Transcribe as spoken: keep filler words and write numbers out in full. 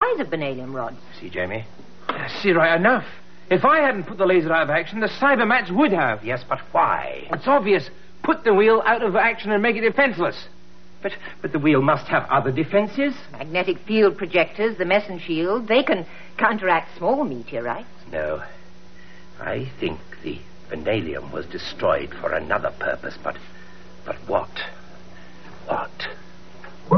size of vanadium rods. See, Jamie? I see right enough. If I hadn't put the laser out of action, the Cybermats would have. Yes, but why? It's obvious. Put the wheel out of action and make it defenseless. But but the wheel must have other defenses. Magnetic field projectors, the meson shield, they can counteract small meteorites. No. I think the vanadium was destroyed for another purpose, but... But what? What?